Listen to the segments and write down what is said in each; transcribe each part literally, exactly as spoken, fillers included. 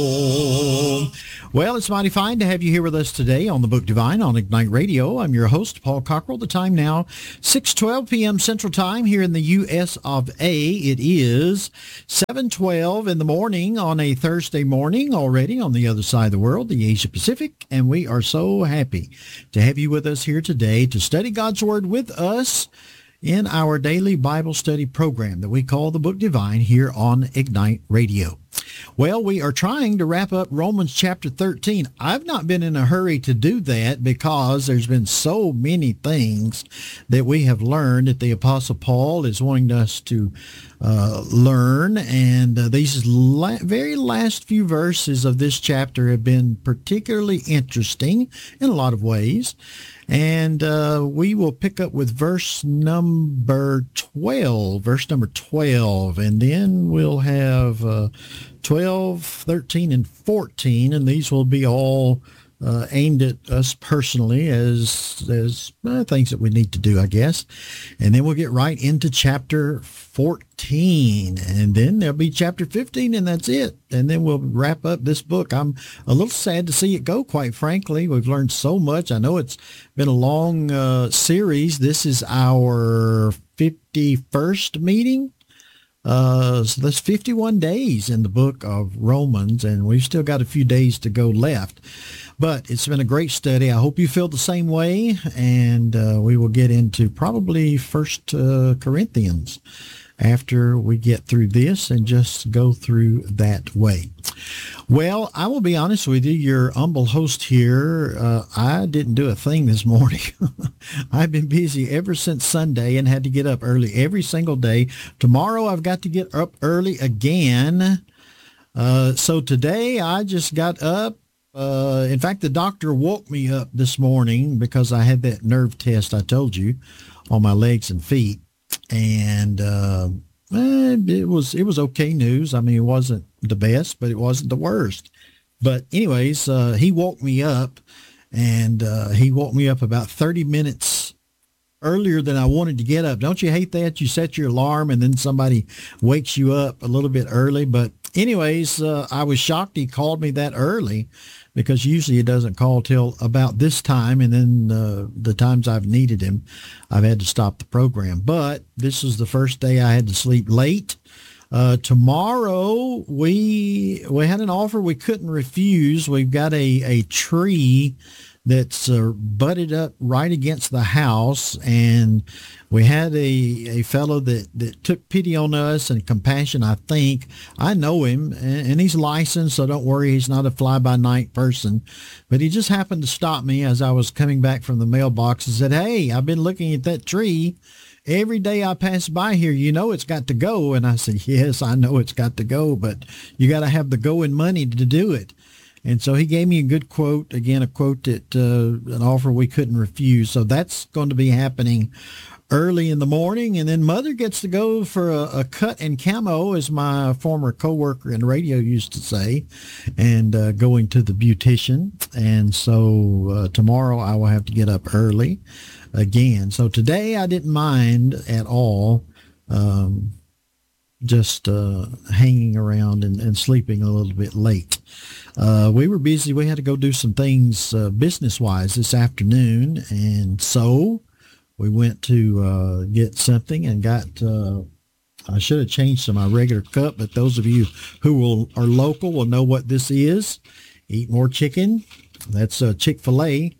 Well, it's mighty fine to have you here with us today on the Book Divine on Ignite Radio. I'm your host, Paul Cockrell. The time now, six twelve p.m. Central Time here in the U S of A. It is seven twelve in the morning on a Thursday morning already on the other side of the world, the Asia Pacific, and we are so happy to have you with us here today to study God's Word with us in our daily Bible study program that we call the Book Divine here on Ignite Radio. Well, we are trying to wrap up Romans chapter thirteen. I've not been in a hurry to do that because there's been so many things that we have learned that the Apostle Paul is wanting us to uh, learn. And uh, these la- very last few verses of this chapter have been particularly interesting in a lot of ways. And uh, we will pick up with verse number twelve, verse number twelve, and then we'll have uh, twelve, thirteen, and fourteen, and these will be all uh, aimed at us personally as as uh, things that we need to do, I guess. And then we'll get right into chapter fourteen, and then there'll be chapter fifteen, and that's it. And then we'll wrap up this book. I'm a little sad to see it go, quite frankly. We've learned so much. I know it's been a long uh, series. This is our fifty-first meeting. Uh, so that's fifty-one days in the book of Romans, and we've still got a few days to go left. But it's been a great study. I hope you feel the same way, and uh, we will get into probably First uh, Corinthians after we get through this and just go through that way. Well, I will be honest with you, your humble host here. Uh, I didn't do a thing this morning. I've been busy ever since Sunday and had to get up early every single day. Tomorrow I've got to get up early again. Uh, so today I just got up. Uh, in fact, the doctor woke me up this morning because I had that nerve test I told you on my legs and feet. And uh, eh, it was it was okay news. I mean, it wasn't the best, but it wasn't the worst. But anyways, uh, he woke me up, and uh, he woke me up about thirty minutes earlier than I wanted to get up. Don't you hate that? You set your alarm, and then somebody wakes you up a little bit early. But anyways, uh, I was shocked he called me that early, because usually he doesn't call till about this time, and then uh, the times I've needed him, I've had to stop the program. But this is the first day I had to sleep late. Uh, tomorrow, we we had an offer we couldn't refuse. We've got a, a tree that's uh, butted up right against the house, and we had a, a fellow that, that took pity on us and compassion, I think. I know him, and, and he's licensed, so don't worry, he's not a fly-by-night person. But he just happened to stop me as I was coming back from the mailbox and said, "Hey, I've been looking at that tree. Every day I pass by here, you know it's got to go." And I said, "Yes, I know it's got to go, but you got to have the going money to do it." And so he gave me a good quote, again, a quote that, uh, an offer we couldn't refuse. So that's going to be happening early in the morning. And then Mother gets to go for a, a cut and camo, as my former coworker in radio used to say, and uh, going to the beautician. And so uh, tomorrow I will have to get up early again. So today I didn't mind at all um, just uh, hanging around and, and sleeping a little bit late. Uh, we were busy. We had to go do some things uh, business-wise this afternoon, and so we went to uh, get something and got, uh, I should have changed to my regular cup, but those of you who will are local will know what this is. Eat More Chicken. That's uh, Chick-fil-A.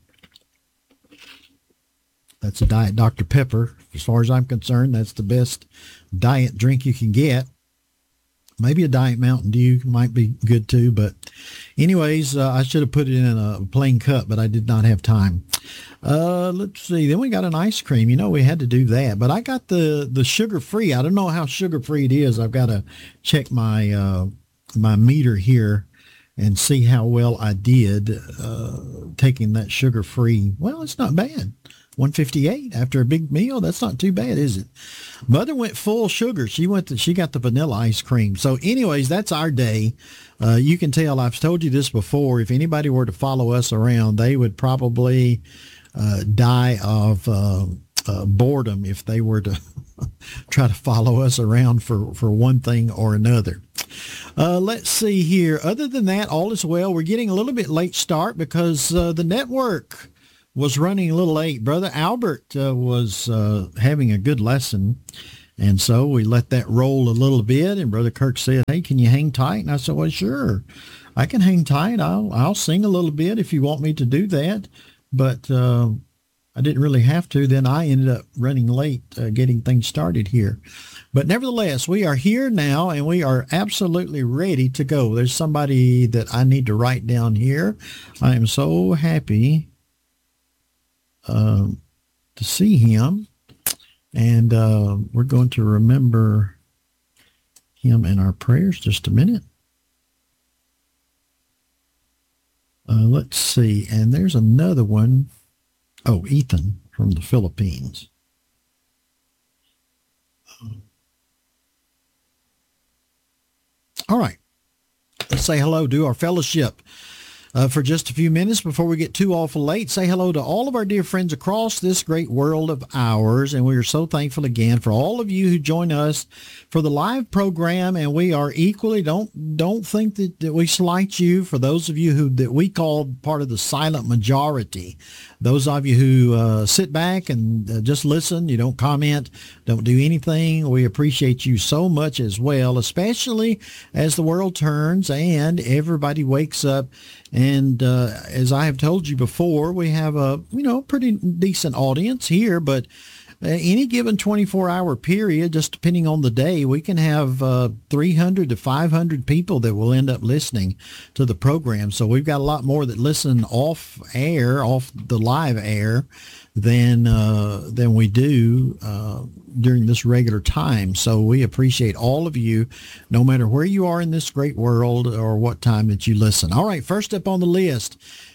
That's a Diet Doctor Pepper. As far as I'm concerned, that's the best diet drink you can get. Maybe a Diet Mountain Dew might be good too. But anyways, uh, I should have put it in a plain cup, but I did not have time. Uh, let's see. Then we got an ice cream. You know, we had to do that. But I got the, the sugar-free. I don't know how sugar-free it is. I've got to check my, uh, my meter here and see how well I did uh, taking that sugar-free. Well, it's not bad. one fifty-eight after a big meal. That's not too bad, is it? Mother went full sugar. She went to, she got the vanilla ice cream. So anyways, that's our day. Uh, you can tell I've told you this before. If anybody were to follow us around, they would probably uh, die of uh, uh, boredom if they were to try to follow us around for, for one thing or another. Uh, let's see here. Other than that, all is well. We're getting a little bit late start because uh, the network was running a little late. Brother Albert uh, was uh, having a good lesson, and so we let that roll a little bit. And Brother Kirk said, "Hey, can you hang tight?" And I said, "Well, sure, I can hang tight. I'll I'll sing a little bit if you want me to do that." But uh, I didn't really have to. Then I ended up running late uh, getting things started here. But nevertheless, we are here now, and we are absolutely ready to go. There's somebody that I need to write down here. I am so happy um, to see him, and uh, we're going to remember him in our prayers. Just a minute. Uh, let's see, and there's another one. Oh, Ethan from the Philippines. All right. Let's say hello to our fellowship uh, for just a few minutes before we get too awful late. Say hello to all of our dear friends across this great world of ours. And we are so thankful again for all of you who join us for the live program. And we are equally, don't don't think that, that we slight you, for those of you who that we call part of the silent majority. Those of you who uh, sit back and uh, just listen, you don't comment, don't do anything, we appreciate you so much as well, especially as the world turns and everybody wakes up. And uh, as I have told you before, we have a, you know, pretty decent audience here, but uh, any given twenty-four hour period, just depending on the day, we can have uh, three hundred to five hundred people that will end up listening to the program. So we've got a lot more that listen off air, off the live air, than uh, than we do uh, during this regular time. So we appreciate all of you, no matter where you are in this great world or what time that you listen. All right, first up on the list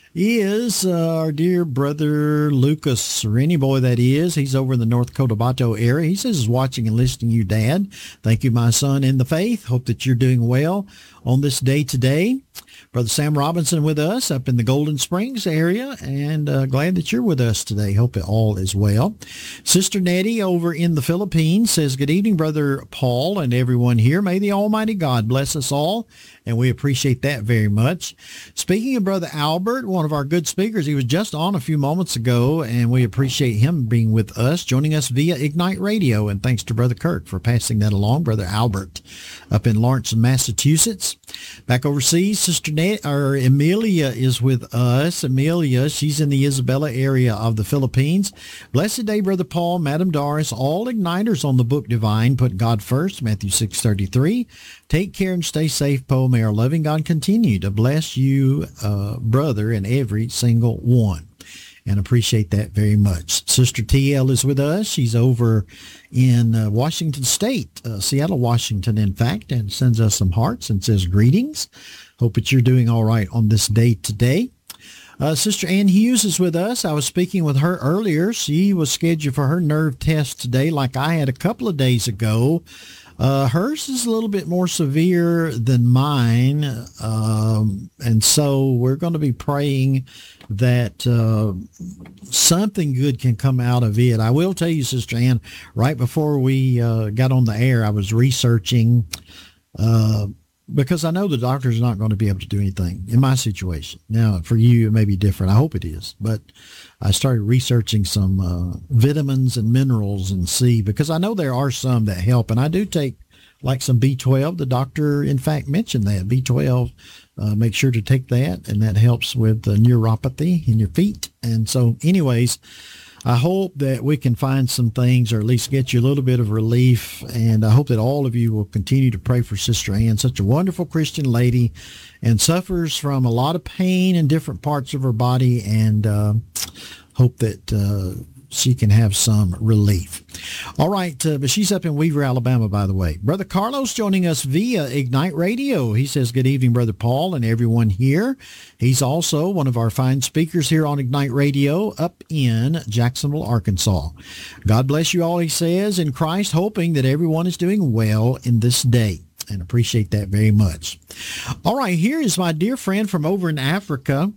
is uh, our dear brother Lucas, or any boy that is. He's over in the North Cotabato area. He says he's watching and listening to you, Dad. Thank you, my son in the faith. Hope that you're doing well on this day today. Brother Sam Robinson with us up in the Golden Springs area, and uh, glad that you're with us today. Hope it all is well. Sister Nettie over in the Philippines says, good evening, Brother Paul and everyone here. May the Almighty God bless us all, and we appreciate that very much. Speaking of Brother Albert, one of our good speakers, he was just on a few moments ago, and we appreciate him being with us, joining us via Ignite Radio, and thanks to Brother Kirk for passing that along. Brother Albert up in Lawrence, Massachusetts. Back overseas, Sister Net, or Amelia is with us. Amelia, she's in the Isabela area of the Philippines. Blessed day, Brother Paul, Madam Doris, all igniters on the Book Divine. Put God first, Matthew six thirty-three. Take care and stay safe, Poe. May our loving God continue to bless you, uh, brother, and every single one. And appreciate that very much. Sister T L is with us. She's over in uh, Washington State, uh, Seattle, Washington, in fact, and sends us some hearts and says greetings. Hope that you're doing all right on this day today. Uh, Sister Ann Hughes is with us. I was speaking with her earlier. She was scheduled for her nerve test today, like I had a couple of days ago. Uh, hers is a little bit more severe than mine, um, and so we're going to be praying that uh, something good can come out of it. I will tell you, Sister Ann, right before we uh, got on the air, I was researching uh, because I know the doctor's not going to be able to do anything in my situation. Now, for you, it may be different. I hope it is, but I started researching some uh, vitamins and minerals and see, because I know there are some that help, and I do take like some B twelve. The doctor, in fact, mentioned that B twelve. Uh, make sure to take that, and that helps with the neuropathy in your feet. And so, anyways, I hope that we can find some things, or at least get you a little bit of relief. And I hope that all of you will continue to pray for Sister Ann, such a wonderful Christian lady, and suffers from a lot of pain in different parts of her body, and uh, hope that uh, she can have some relief. All right, uh, but she's up in Weaver, Alabama, by the way. Brother Carlos joining us via Ignite Radio. He says, good evening, Brother Paul and everyone here. He's also one of our fine speakers here on Ignite Radio up in Jacksonville, Arkansas. God bless you all, he says, in Christ, hoping that everyone is doing well in this day. And appreciate that very much. All right, here is my dear friend from over in Africa.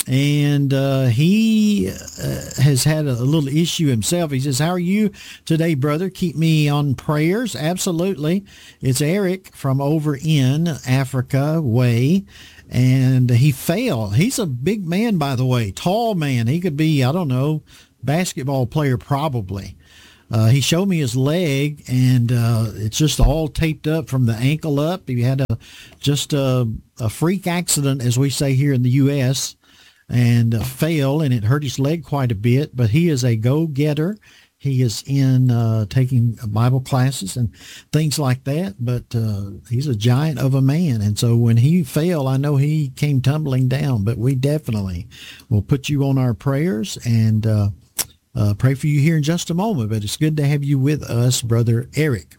And uh, he uh, has had a, a little issue himself. He says, how are you today, brother? Keep me on prayers. Absolutely. It's Eric from over in Africa way. And he fell. He's a big man, by the way, tall man. He could be, I don't know, basketball player probably. Uh, he showed me his leg, and uh, it's just all taped up from the ankle up. He had a just a, a freak accident, as we say here in the U S, and uh, fell, and it hurt his leg quite a bit. But he is a go-getter. He is in uh, taking Bible classes and things like that. But uh, he's a giant of a man, and so when he fell, I know he came tumbling down. But we definitely will put you on our prayers and uh, uh, pray for you here in just a moment. But it's good to have you with us, Brother Eric.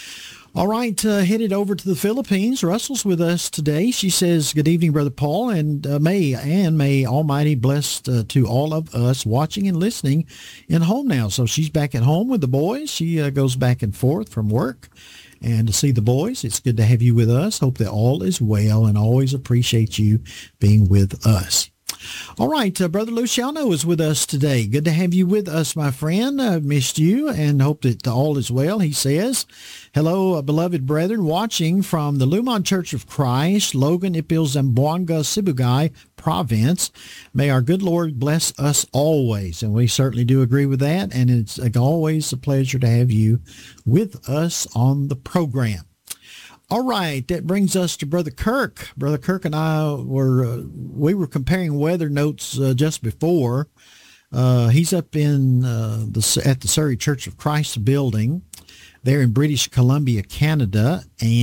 All right, uh, headed over to the Philippines. Russell's with us today. She says, good evening, Brother Paul, and uh, may and may Almighty bless uh, to all of us watching and listening in home now. So she's back at home with the boys. She uh, goes back and forth from work and to see the boys. It's good to have you with us. Hope that all is well, and always appreciate you being with us. All right, uh, Brother Luciano is with us today. Good to have you with us, my friend. I've missed you and hope that all is well. He says, hello, uh, beloved brethren, watching from the Lumon Church of Christ, Logan, Ipil, Zamboanga, Sibugay province. May our good Lord bless us always. And we certainly do agree with that. And it's like, always a pleasure to have you with us on the program. All right, that brings us to Brother Kirk. Brother Kirk and I were, uh, we were comparing weather notes uh, just before. Uh, he's up in uh, the at the Surrey Church of Christ building there in British Columbia, Canada,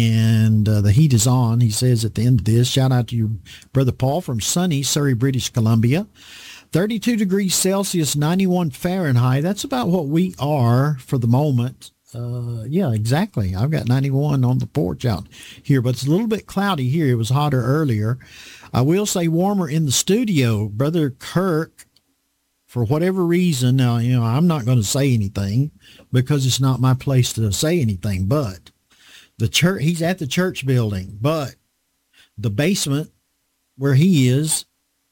and uh, the heat is on. He says at the end of this, shout out to you, Brother Paul, from sunny Surrey, British Columbia. thirty-two degrees Celsius, ninety-one Fahrenheit. That's about what we are for the moment. Uh, yeah, exactly. I've got ninety-one on the porch out here, but it's a little bit cloudy here. It was hotter earlier. I will say warmer in the studio. Brother Kirk, for whatever reason, now, you know, I'm not going to say anything because it's not my place to say anything, but the church, he's at the church building, but the basement where he is,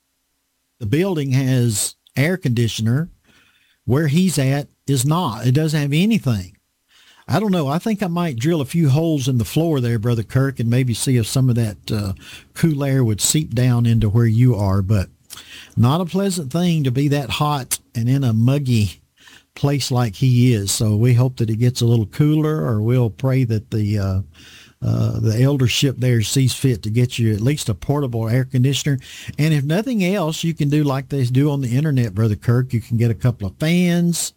the building has air conditioner. Where he's at is not. It doesn't have anything. I don't know. I think I might drill a few holes in the floor there, Brother Kirk, and maybe see if some of that uh, cool air would seep down into where you are. But not a pleasant thing to be that hot and in a muggy place like he is. So we hope that it gets a little cooler, or we'll pray that the uh, uh, the eldership there sees fit to get you at least a portable air conditioner. And if nothing else, you can do like they do on the internet, Brother Kirk. You can get a couple of fans.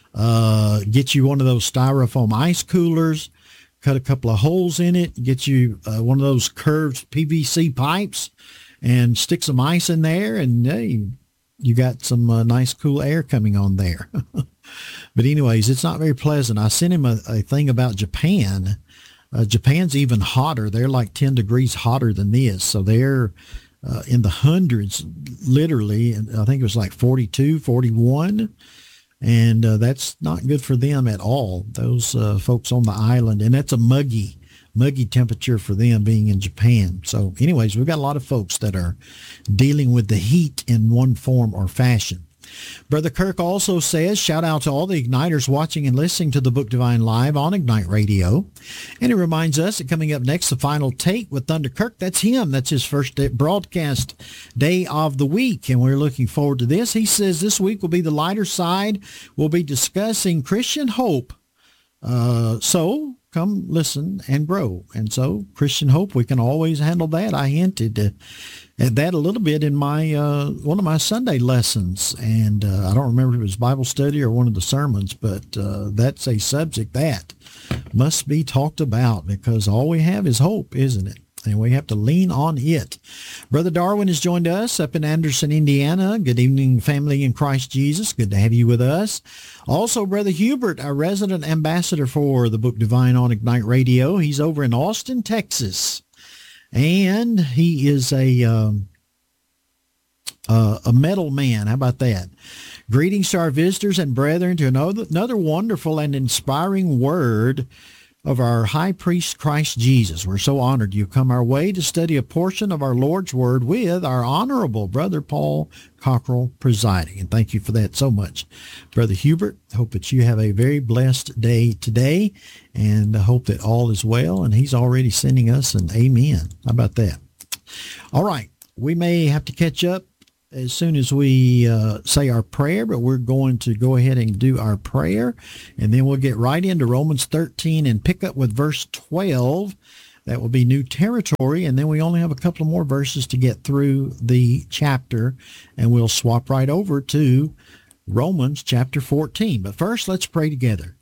Uh, get you one of those styrofoam ice coolers, cut a couple of holes in it, get you uh, one of those curved P V C pipes and stick some ice in there, and hey, you got some uh, nice cool air coming on there. But anyways, it's not very pleasant. I sent him a, a thing about Japan. Uh, Japan's even hotter. They're like ten degrees hotter than this. So they're uh, in the hundreds, literally. And I think it was like forty-two, forty-one. And uh, that's not good for them at all, those uh, folks on the island. And that's a muggy, muggy temperature for them being in Japan. So anyways, we've got a lot of folks that are dealing with the heat in one form or fashion. Brother Kirk also says, shout out to all the Igniters watching and listening to the Book Divine live on Ignite Radio. And he reminds us that coming up next, the final take with Thunder Kirk. That's him. That's his first day, broadcast day of the week, and we're looking forward to this. He says this week will be the lighter side. We'll be discussing Christian hope. Uh, so come listen and grow. And so Christian hope, we can always handle that. I hinted uh, at that a little bit in my uh, one of my Sunday lessons. And uh, I don't remember if it was Bible study or one of the sermons, but uh, that's a subject that must be talked about, because all we have is hope, isn't it? And we have to lean on it. Brother Darwin has joined us up in Anderson, Indiana. Good evening, family in Christ Jesus. Good to have you with us. Also, Brother Hubert, our resident ambassador for the Book Divine on Ignite Radio. He's over in Austin, Texas. And he is a, um, uh, a metal man. How about that? Greetings to our visitors and brethren to another, another wonderful and inspiring word of our high priest Christ Jesus. We're so honored you've come our way to study a portion of our Lord's Word with our honorable brother Paul Cockrell presiding. And thank you for that so much, Brother Hubert. Hope that you have a very blessed day today, and I hope that all is well. And he's already sending us an amen. How about that? All right. We may have to catch up as soon as we uh, say our prayer, but we're going to go ahead and do our prayer, and then we'll get right into Romans thirteen and pick up with verse twelve. That will be new territory, and then we only have a couple of more verses to get through the chapter, and we'll swap right over to Romans chapter fourteen. But first, let's pray together.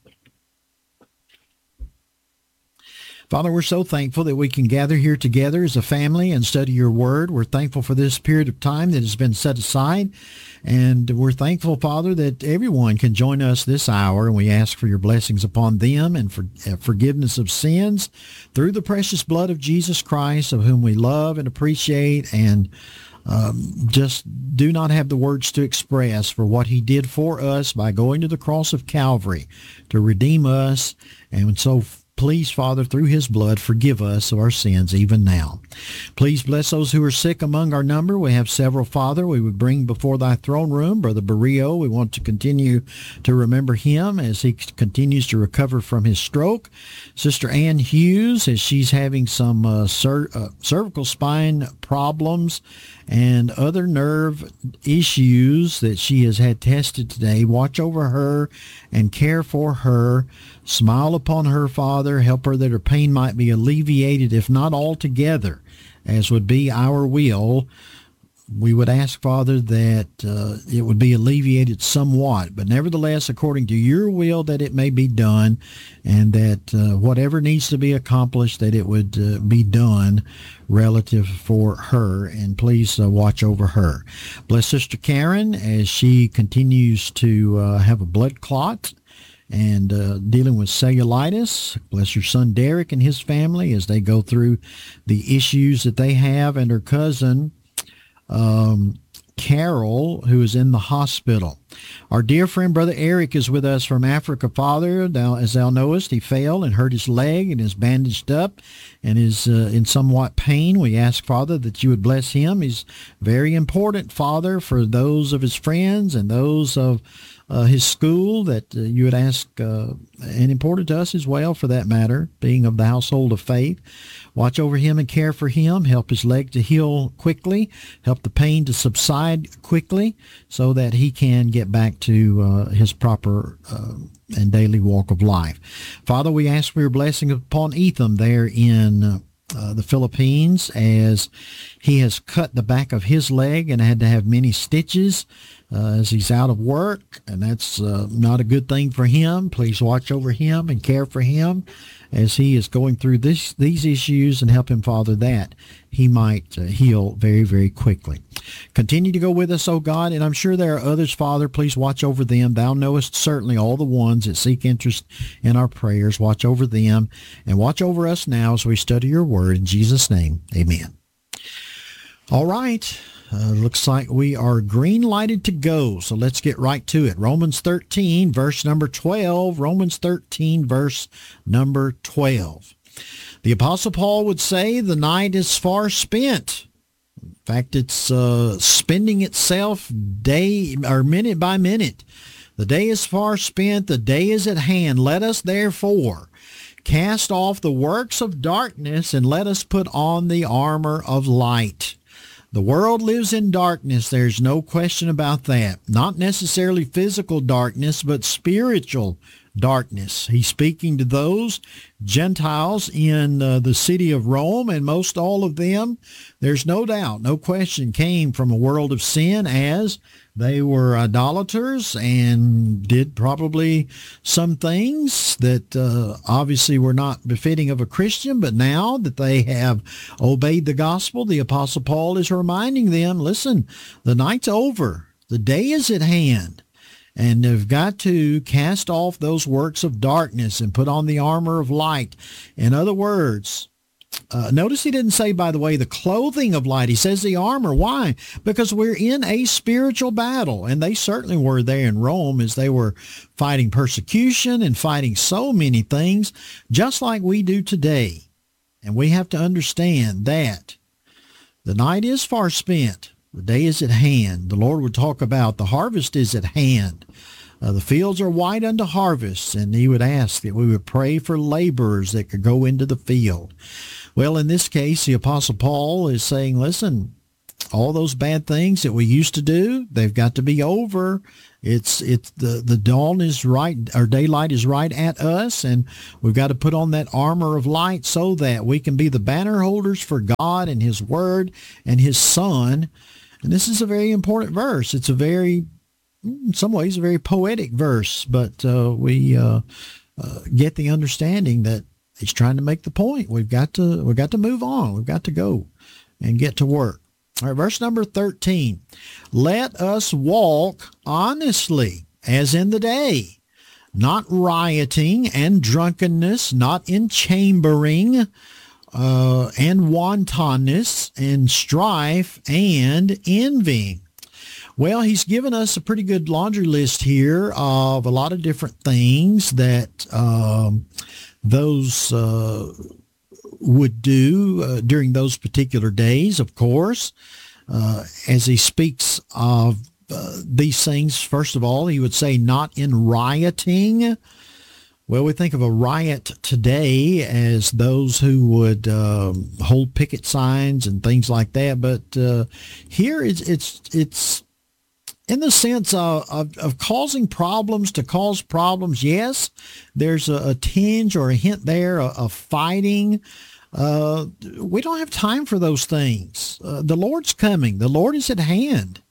Father, we're so thankful that we can gather here together as a family and study your word. We're thankful for this period of time that has been set aside. And we're thankful, Father, that everyone can join us this hour. And we ask for your blessings upon them and for uh, forgiveness of sins through the precious blood of Jesus Christ, of whom we love and appreciate and um, just do not have the words to express for what he did for us by going to the cross of Calvary to redeem us. And so please, Father, through his blood, forgive us of our sins even now. Please bless those who are sick among our number. We have several, Father, we would bring before thy throne room. Brother Barrio, we want to continue to remember him as he continues to recover from his stroke. Sister Ann Hughes, as she's having some uh, cer- uh, cervical spine problems and other nerve issues that she has had tested today. Watch over her and care for her. Smile upon her, Father. Help her that her pain might be alleviated, if not altogether, as would be our will. We would ask, Father, that uh, it would be alleviated somewhat, but nevertheless, according to your will, that it may be done, and that uh, whatever needs to be accomplished, that it would uh, be done relative for her, and please uh, watch over her. Bless Sister Karen as she continues to uh, have a blood clot and uh, dealing with cellulitis. Bless your son Derek and his family as they go through the issues that they have, and her cousin Um, Carol, who is in the hospital. Our dear friend, Brother Eric, is with us from Africa, Father. Thou, as thou knowest, he fell and hurt his leg and is bandaged up and is uh, in somewhat pain. We ask, Father, that you would bless him. He's very important, Father, for those of his friends and those of uh, his school, that uh, you would ask, uh, and important to us as well, for that matter, being of the household of faith. Watch over him and care for him. Help his leg to heal quickly. Help the pain to subside quickly so that he can get back to uh, his proper uh, and daily walk of life. Father, we ask for your blessing upon Ethan there in uh, uh, the Philippines, as he has cut the back of his leg and had to have many stitches uh, as he's out of work, and that's uh, not a good thing for him. Please watch over him and care for him as he is going through this, these issues, and help him, Father, that he might uh, heal very, very quickly. Continue to go with us, O God, and I'm sure there are others, Father. Please watch over them. Thou knowest certainly all the ones that seek interest in our prayers. Watch over them, and watch over us now as we study your word. In Jesus' name, amen. All right. Uh, looks like we are green lighted to go, so let's get right to it. Romans thirteen, verse number twelve. Romans thirteen, verse number twelve. The Apostle Paul would say the night is far spent. In fact, it's uh, spending itself day or minute by minute. The day is far spent. The day is at hand. Let us therefore cast off the works of darkness and let us put on the armor of light. The world lives in darkness. There's no question about that. Not necessarily physical darkness, but spiritual darkness. He's speaking to those Gentiles in uh, the city of Rome, and most all of them, there's no doubt, no question, came from a world of sin, as they were idolaters and did probably some things that uh, obviously were not befitting of a Christian. But now that they have obeyed the gospel, the Apostle Paul is reminding them, listen, the night's over. The day is at hand. And they've got to cast off those works of darkness and put on the armor of light. In other words, Uh, notice he didn't say, by the way, the clothing of light. He says the armor. Why? Because we're in a spiritual battle, and they certainly were there in Rome as they were fighting persecution and fighting so many things, just like we do today. And we have to understand that the night is far spent. The day is at hand. The Lord would talk about the harvest is at hand. Uh, the fields are white unto harvest, and he would ask that we would pray for laborers that could go into the field. Well, in this case, the Apostle Paul is saying, listen, all those bad things that we used to do, they've got to be over. It's it's the, the dawn is right, our daylight is right at us, and we've got to put on that armor of light so that we can be the banner holders for God and his word and his son. And this is a very important verse. It's a very, in some ways, a very poetic verse, but uh, we uh, uh, get the understanding that he's trying to make the point. We've got to, we've got to move on. We've got to go and get to work. All right, verse number thirteen. Let us walk honestly as in the day, not rioting and drunkenness, not in chambering, uh, and wantonness and strife and envying. Well, he's given us a pretty good laundry list here of a lot of different things that um, those uh, would do uh, during those particular days, of course. Uh, as he speaks of uh, these things, first of all, he would say not in rioting. Well, we think of a riot today as those who would um, hold picket signs and things like that, but uh, here it's it's it's in the sense of, of, of causing problems to cause problems. Yes, there's a, a tinge or a hint there of, of fighting. Uh, we don't have time for those things. Uh, the Lord's coming. The Lord is at hand.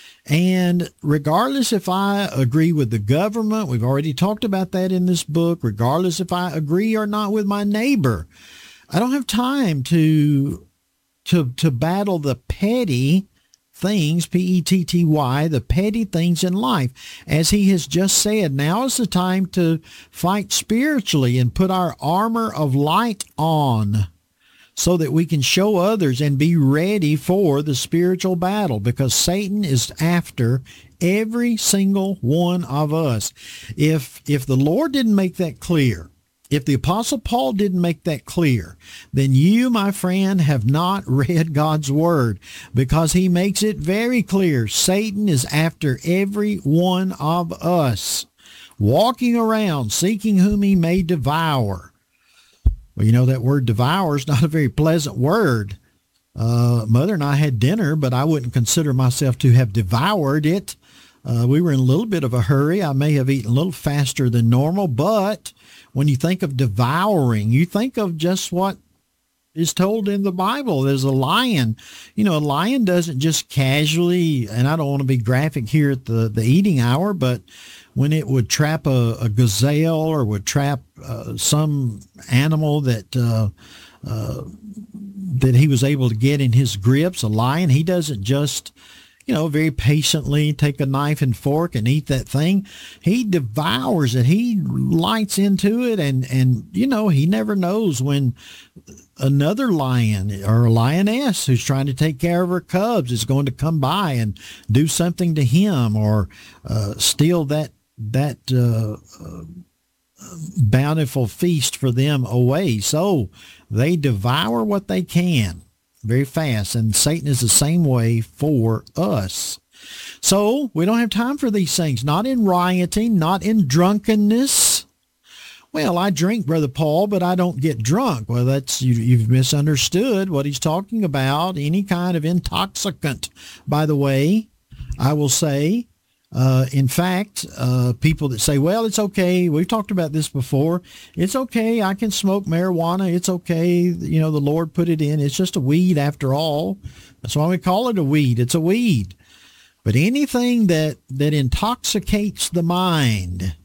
And regardless if I agree with the government, we've already talked about that in this book, regardless if I agree or not with my neighbor, I don't have time to, to, to battle the petty things, P E T T Y, the petty things in life. As he has just said, now is the time to fight spiritually and put our armor of light on so that we can show others and be ready for the spiritual battle, because Satan is after every single one of us. If, if the Lord didn't make that clear, if the Apostle Paul didn't make that clear, then you, my friend, have not read God's Word, because he makes it very clear. Satan is after every one of us, walking around seeking whom he may devour. Well, you know, that word devour is not a very pleasant word. Uh, Mother and I had dinner, but I wouldn't consider myself to have devoured it. Uh, we were in a little bit of a hurry. I may have eaten a little faster than normal, but when you think of devouring, you think of just what is told in the Bible. There's a lion. You know, a lion doesn't just casually, and I don't want to be graphic here at the, the eating hour, but when it would trap a, a gazelle or would trap uh, some animal that uh, uh, that he was able to get in his grips, a lion, he doesn't just, you know, very patiently take a knife and fork and eat that thing. He devours it. He lights into it, and, and you know, he never knows when another lion or a lioness who's trying to take care of her cubs is going to come by and do something to him, or uh, steal that that uh, uh, bountiful feast for them away. So they devour what they can very fast, and Satan is the same way for us. So we don't have time for these things, not in rioting, not in drunkenness. Well, I drink, Brother Paul, but I don't get drunk. Well, that's you, you've misunderstood what he's talking about. Any kind of intoxicant, by the way, I will say. Uh, in fact, uh, people that say, well, it's okay. We've talked about this before. It's okay. I can smoke marijuana. It's okay. You know, the Lord put it in. It's just a weed after all. That's why we call it a weed. It's a weed. But anything that, that intoxicates the mind,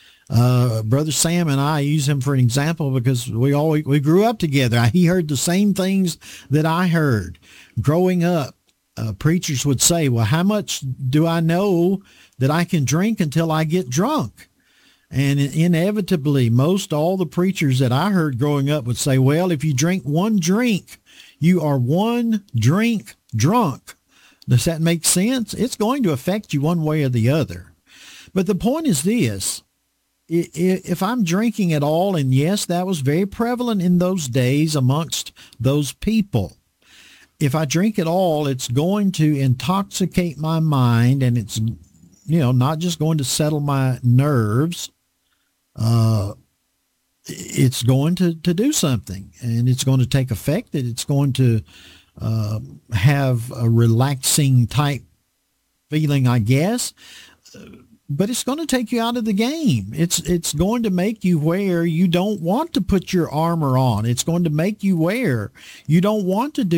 uh, Brother Sam and I use him for an example because we all, we grew up together. He heard the same things that I heard growing up. Uh, preachers would say, well, how much do I know that I can drink until I get drunk? And inevitably, most all the preachers that I heard growing up would say, well, if you drink one drink, you are one drink drunk. Does that make sense? It's going to affect you one way or the other. But the point is this. If I'm drinking at all, and yes, that was very prevalent in those days amongst those people. If I drink at all, it's going to intoxicate my mind, and it's, you know, not just going to settle my nerves. Uh, it's going to, to do something, and it's going to take effect. It's going to uh, have a relaxing type feeling, I guess. But it's going to take you out of the game. It's it's going to make you where you don't want to put your armor on. It's going to make you where you don't want to do